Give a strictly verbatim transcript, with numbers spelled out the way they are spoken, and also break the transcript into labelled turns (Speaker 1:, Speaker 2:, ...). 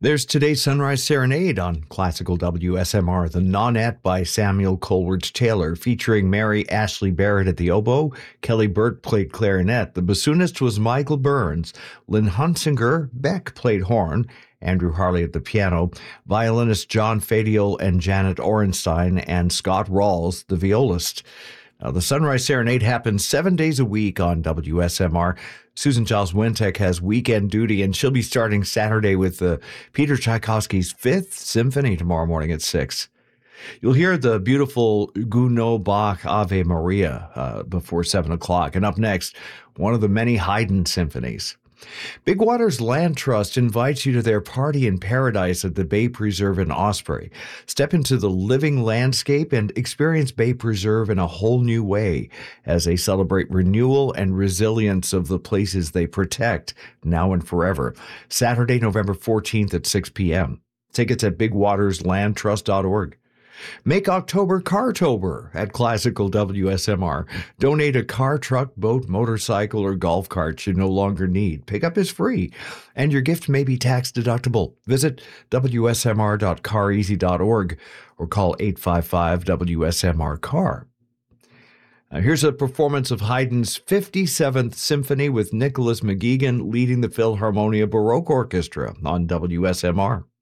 Speaker 1: There's today's Sunrise Serenade on Classical W S M R, The Nonette by Samuel Coleridge Taylor, featuring Mary Ashley Barrett at the oboe. Kelly Burt played clarinet. The bassoonist was Michael Burns. Lynn Hunsinger Beck played horn. Andrew Harley at the piano. Violinist John Fadiel and Janet Orenstein, and Scott Rawls, the violist. Now, the Sunrise Serenade happens seven days a week on W S M R. Susan Giles Wintek has weekend duty, and she'll be starting Saturday with uh, Peter Tchaikovsky's Fifth Symphony tomorrow morning at six. You'll hear the beautiful Gounod Bach Ave Maria uh, before seven o'clock. And up next, one of the many Haydn symphonies. Big Waters Land Trust invites you to their party in paradise at the Bay Preserve in Osprey. Step into the living landscape and experience Bay Preserve in a whole new way as they celebrate renewal and resilience of the places they protect now and forever. Saturday, November fourteenth at six p.m. Tickets at big waters land trust dot org. Make October Cartober at Classical W S M R. Donate a car, truck, boat, motorcycle, or golf cart you no longer need. Pickup is free, and your gift may be tax deductible. Visit w s m r dot car easy dot org or call eight five five W S M R car. Now here's a performance of Haydn's fifty-seventh Symphony with Nicholas McGeegan leading the Philharmonia Baroque Orchestra on W S M R.